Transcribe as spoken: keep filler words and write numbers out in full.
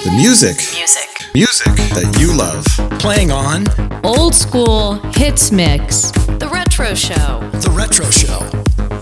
The music. Music. Music that you love. Playing on Old School Hits Mix. The Retro Show. The Retro Show.